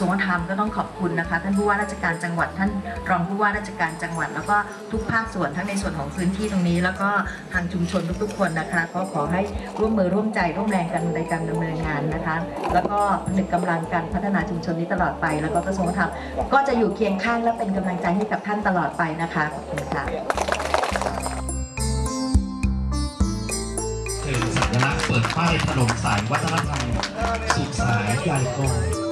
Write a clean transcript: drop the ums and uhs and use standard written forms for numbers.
ทรวงวัฒนธรรมก็ต้องขอบคุณนะคะท่านผู้ว่าราชการจังหวัดท่านรองผู้ว่าราชการจังหวัดแล้วก็ทุกภาคส่วนทั้งในส่วนของพื้นที่ตรงนี้แล้วก็ทางชุมชนทุกๆคนนะคะก็ขอให้ร่วมมือร่วมใจร่วมแรงกันในการดำเนินงานนะคะแล้วก็ผนึกกำลังการพัฒนาชุมชนนี้ตลอดไปแล้วก็กระทรวงวัฒนธรรมก็จะอยู่เคียงข้างและเป็นกำลังใจให้กับท่านตลอดไปนะคะขอบคุณค่ะคือสัญลักษณ์เปิดป้ายถนนสายวัฒนธรรมสุขสายใหญ่โต